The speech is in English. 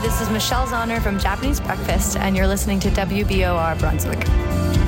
this is Michelle Zahner from Japanese Breakfast, and you're listening to WBOR Brunswick.